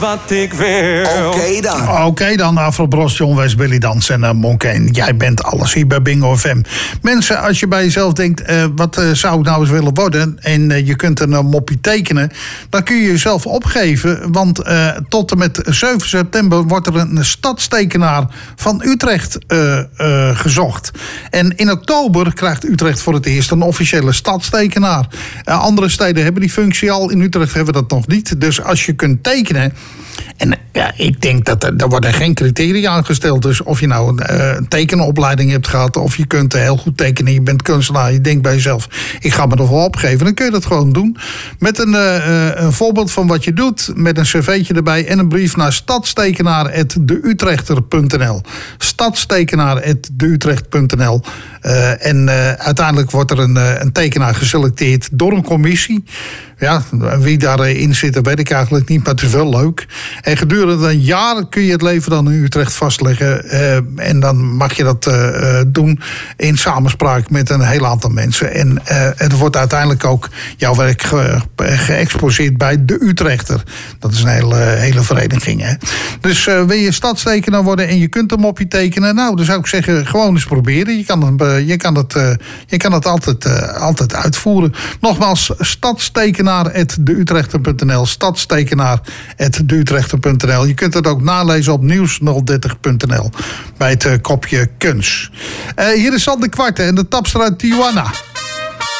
Wat ik wil. Oké dan, Afro-Bros, John West, Billy Dans en Monkane. Jij bent alles hier bij Bingo FM. Mensen, als je bij jezelf denkt, wat zou ik nou eens willen worden? En je kunt een moppie tekenen. Dan kun je jezelf opgeven. Want tot en met 7 september wordt er een stadstekenaar van Utrecht gezocht. En in oktober krijgt Utrecht voor het eerst een officiële stadstekenaar. Andere steden hebben die functie al. In Utrecht hebben we dat nog niet. Dus als je kunt tekenen. En ja, ik denk dat er worden geen criteria aangesteld. Dus of je nou een tekenopleiding hebt gehad, of je kunt heel goed tekenen, je bent kunstenaar, je denkt bij jezelf, ik ga me er wel opgeven, dan kun je dat gewoon doen. Met een voorbeeld van wat je doet, met een cv'tje erbij en een brief naar stadstekenaar@deutrechter.nl. Stadstekenaar@deutrecht.nl. En uiteindelijk wordt er een tekenaar geselecteerd door een commissie. Ja, wie daarin zit, dat weet ik eigenlijk niet, maar het is wel leuk. En gedurende een jaar kun je het leven dan in Utrecht vastleggen. En dan mag je dat doen in samenspraak met een heel aantal mensen. En het wordt uiteindelijk ook jouw werk geëxposeerd bij de Utrechter. Dat is een hele vereniging. Hè? Dus wil je stadstekenaar worden en je kunt een moppie tekenen? Nou, dan zou ik zeggen, gewoon eens proberen. Je kan het altijd uitvoeren. Nogmaals, stadstekenaar@deutrechter.nl. Stadstekenaar@deutrechter.nl. Je kunt het ook nalezen op nieuws030.nl bij het kopje kunst. Hier is Sander Kwarte en de Tapstraat Tijuana.